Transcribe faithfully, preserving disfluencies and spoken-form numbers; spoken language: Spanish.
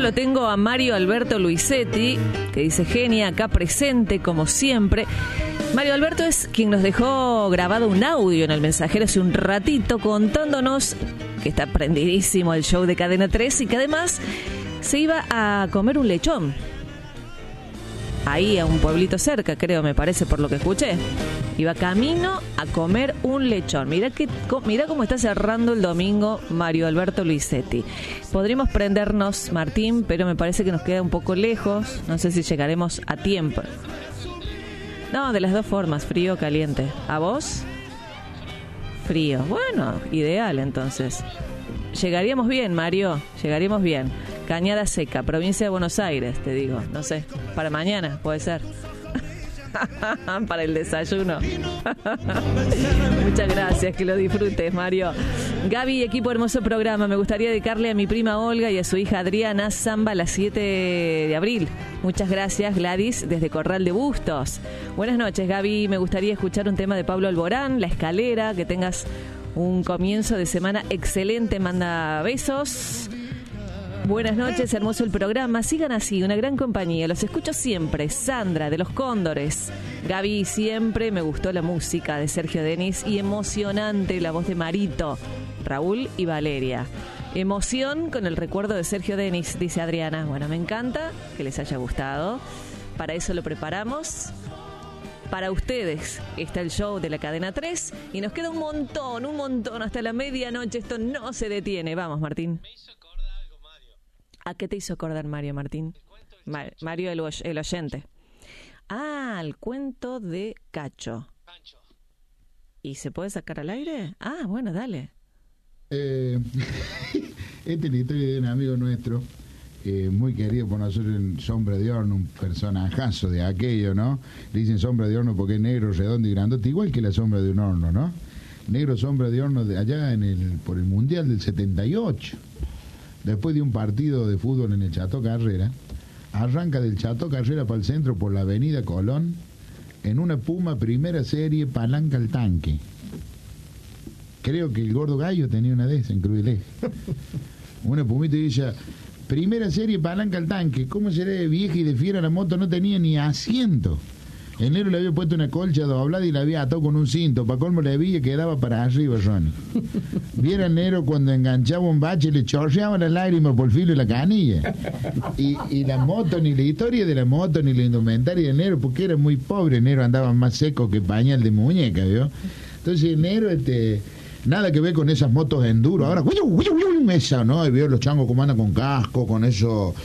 lo tengo a Mario Alberto Luisetti, que dice genia, acá presente como siempre. Mario Alberto es quien nos dejó grabado un audio en el mensajero hace un ratito contándonos que está prendidísimo el show de Cadena tres y que además se iba a comer un lechón. Ahí a un pueblito cerca, creo, me parece, por lo que escuché. Iba camino a comer un lechón. Mirá, que, mirá cómo está cerrando el domingo Mario Alberto Luisetti. Podríamos prendernos, Martín, pero me parece que nos queda un poco lejos. No sé si llegaremos a tiempo. No, de las dos formas, frío o caliente. ¿A vos? Frío. Bueno, ideal entonces. Llegaríamos bien, Mario. Llegaríamos bien. Cañada Seca, provincia de Buenos Aires, te digo. No sé, para mañana puede ser. Para el desayuno. Muchas gracias, que lo disfrutes, Mario. Gaby, equipo, hermoso programa. Me gustaría dedicarle a mi prima Olga y a su hija Adriana samba a las siete de abril. Muchas gracias, Gladys, desde Corral de Bustos. Buenas noches, Gaby. Me gustaría escuchar un tema de Pablo Alborán, La Escalera. Que tengas un comienzo de semana excelente. Manda besos. Buenas noches, hermoso el programa. Sigan así, una gran compañía. Los escucho siempre. Sandra, de Los Cóndores. Gaby, siempre me gustó la música de Sergio Denis y emocionante la voz de Marito, Raúl y Valeria. Emoción con el recuerdo de Sergio Denis, dice Adriana. Bueno, me encanta que les haya gustado. Para eso lo preparamos. Para ustedes está el show de la Cadena tres y nos queda un montón, un montón hasta la medianoche. Esto no se detiene. Vamos, Martín. ¿A qué te hizo acordar Mario, Martín? Ma- Mario, el, el oyente. Ah, el cuento de Cacho. ¿Y se puede sacar al aire? Ah, bueno, dale. Eh, esta es la historia de un amigo nuestro, eh, muy querido por nosotros en Sombra de Horno, un personajazo de aquello, ¿no? Le dicen Sombra de Horno porque es negro, redondo y grandote, igual que la sombra de un horno, ¿no? Negro Sombra de Horno de allá en el por el Mundial del setenta y ocho. Después de un partido de fútbol en el Chateau Carrera, arranca del Chateau Carrera para el centro por la avenida Colón, en una Puma primera serie palanca al tanque. Creo que el Gordo Gallo tenía una de esas en Cruz del Eje. Una Pumita y dice, primera serie palanca al tanque. ¿Cómo será de vieja y de fiera la moto? No tenía ni asiento. El negro le había puesto una colcha doblada y la había atado con un cinto. Para colmo le había quedaba para arriba, Ronnie. Viera el negro cuando enganchaba un bache, le chorreaban las lágrimas por el filo de la canilla. Y, y la moto, ni la historia de la moto, ni la indumentaria del negro, porque era muy pobre, el negro andaba más seco que pañal de muñeca, ¿vio? Entonces el negro, este... nada que ver con esas motos enduro. Ahora, esa, ¿no? Y veo los changos como andan con casco, con eso,